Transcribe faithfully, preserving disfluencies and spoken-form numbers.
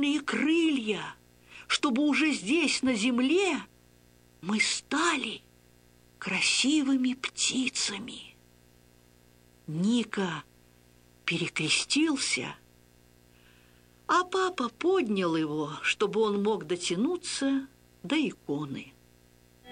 сильные крылья, чтобы уже здесь, на земле, мы стали красивыми птицами. Ника перекрестился, а папа поднял его, чтобы он мог дотянуться до иконы.